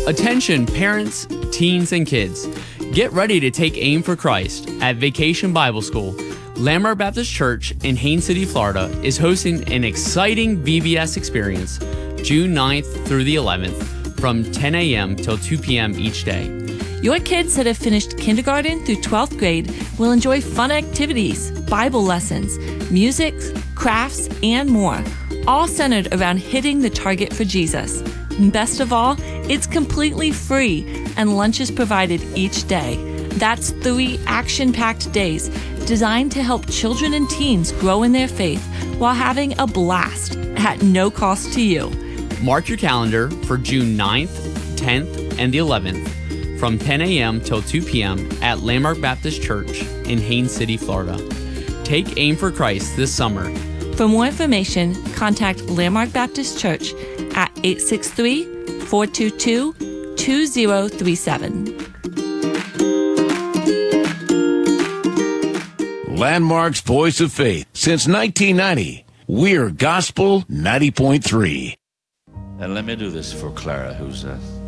Attention parents, teens, and kids. Get ready to take aim for Christ at Vacation Bible School. Landmark Baptist Church in Haines City, Florida is hosting an exciting VBS experience June 9th through the 11th from 10 a.m. till 2 p.m. each day. Your kids that have finished kindergarten through 12th grade will enjoy fun activities, Bible lessons, music, crafts, and more, all centered around hitting the target for Jesus. And best of all, it's completely free and lunch is provided each day. That's 3 action-packed days designed to help children and teens grow in their faith while having a blast at no cost to you. Mark your calendar for June 9th, 10th, and the 11th from 10 a.m. till 2 p.m. at Landmark Baptist Church in Haines City, Florida. Take aim for Christ this summer. For more information, contact Landmark Baptist Church at 863-422-2037. Landmark's Voice of Faith. Since 1990, we're Gospel 90.3. And let me do this for Clara, who's